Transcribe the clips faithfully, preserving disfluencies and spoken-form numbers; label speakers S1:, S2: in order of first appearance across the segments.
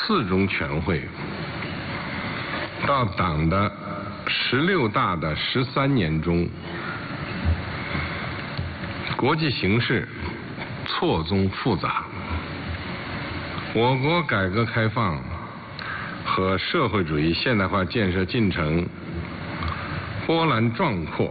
S1: 四中全会到党的十六大的十三年中，国际形势错综复杂，我国改革开放和社会主义现代化建设进程波澜壮阔。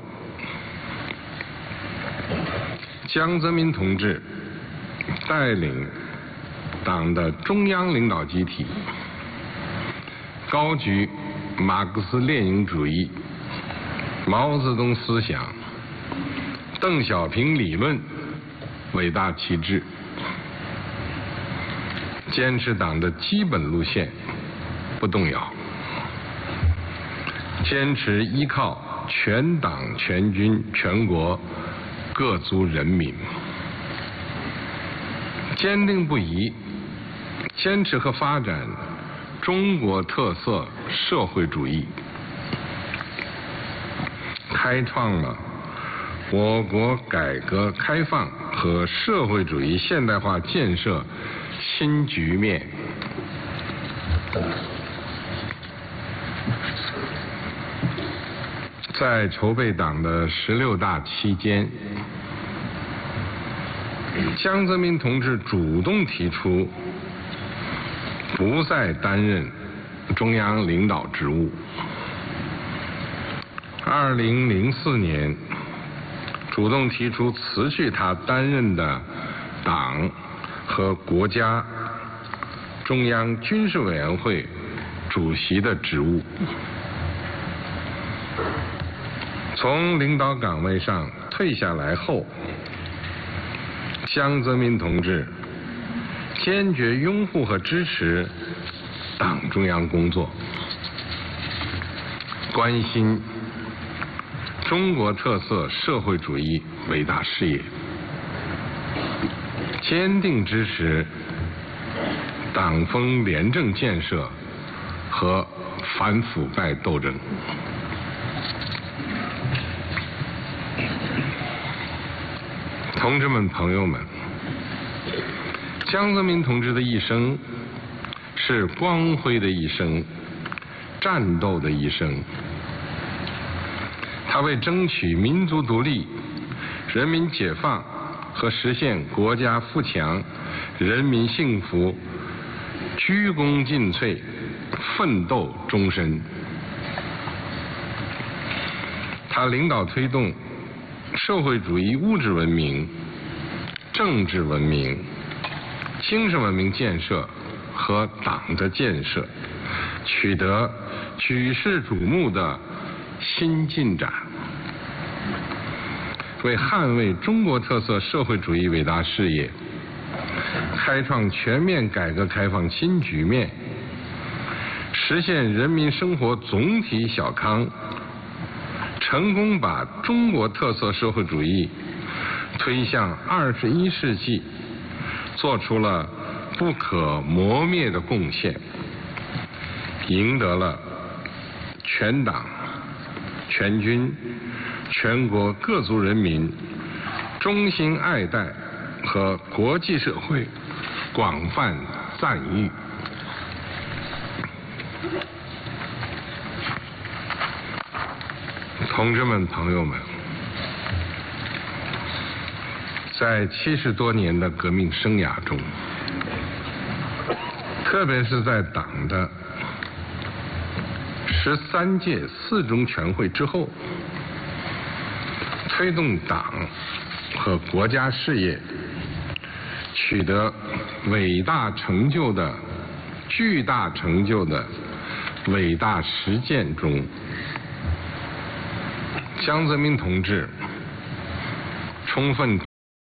S1: 江泽民同志带领党的中央领导集体，高举马克思列宁主义、毛泽东思想、邓小平理论伟大旗帜，坚持党的基本路线不动摇，坚持依靠全党全军全国各族人民，坚定不移坚持和发展中国特色社会主义，开创了我国改革开放和社会主义现代化建设新局面。在筹备党的十六大期间，江泽民同志主动提出不再担任中央领导职务。二零零四年，主动提出辞去他担任的党和国家中央军事委员会主席的职务。从领导岗位上退下来后，江泽民同志坚决拥护和支持党中央工作，关心中国特色社会主义伟大事业，坚定支持党风廉政建设和反腐败斗争。同志们、朋友们，江泽民同志的一生是光辉的一生，战斗的一生。他为争取民族独立、人民解放和实现国家富强、人民幸福鞠躬尽瘁，奋斗终身。他领导推动社会主义物质文明、政治文明、精神文明建设和党的建设取得举世瞩目的新进展，为捍卫中国特色社会主义伟大事业开创全面改革开放新局面，实现人民生活总体小康，成功把中国特色社会主义推向二十一世纪，做出了不可磨灭的贡献，赢得了全党全军全国各族人民衷心爱戴和国际社会广泛赞誉。同志们、朋友们，在七十多年的革命生涯中，特别是在党的十三届四中全会之后，推动党和国家事业取得伟大成就的巨大成就的伟大实践中，江泽民同志充分